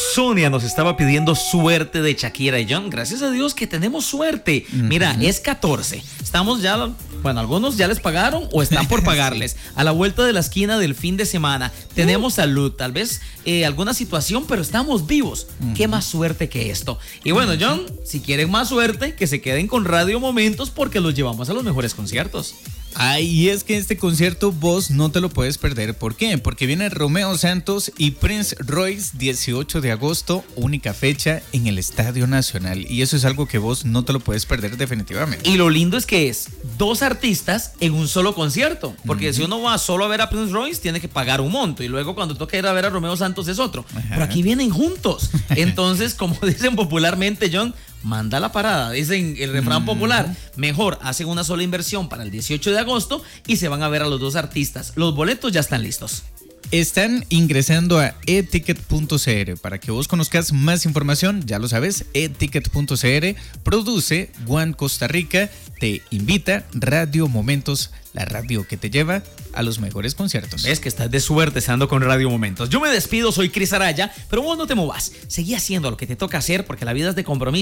Sonia nos estaba pidiendo suerte de Shakira y John. Gracias a Dios que tenemos suerte. Mira, es 14. Estamos ya, bueno, algunos ya les pagaron o están por pagarles. Sí. A la vuelta de la esquina del fin de semana. Tenemos salud, tal vez alguna situación, pero estamos vivos. ¿Qué más suerte que esto? Y bueno, John, si quieren más suerte, que se queden con Radio Momentos porque los llevamos a los mejores conciertos. Y es que este concierto vos no te lo puedes perder. ¿Por qué? Porque viene Romeo Santos y Prince Royce 18 de agosto, única fecha en el Estadio Nacional. Y eso es algo que vos no te lo puedes perder definitivamente. Y lo lindo es que es 2 artistas en un solo concierto. Porque si uno va solo a ver a Prince Royce, tiene que pagar un monto. Y luego cuando toca ir a ver a Romeo Santos es otro. Pero aquí vienen juntos. Entonces, como dicen popularmente, John, manda la parada, dicen el refrán popular. Mejor hacen una sola inversión para el 18 de agosto y se van a ver a los 2 artistas. Los boletos ya están listos. Están ingresando a eticket.cr para que vos conozcas más información. Ya lo sabes, eticket.cr. Produce One Costa Rica. Te invita Radio Momentos, la radio que te lleva a los mejores conciertos. Ves que estás de suerte estando con Radio Momentos. Yo me despido, soy Cris Araya, pero vos no te movas. Seguí haciendo lo que te toca hacer porque la vida es de compromiso.